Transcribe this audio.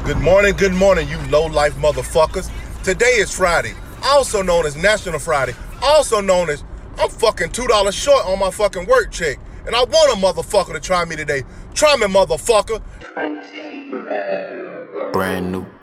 Good morning, you low-life motherfuckers. Today is Friday, also known as National Friday, also known as I'm fucking $2 short on my fucking work check, and I want a motherfucker to try me today. Try me, motherfucker. Brand new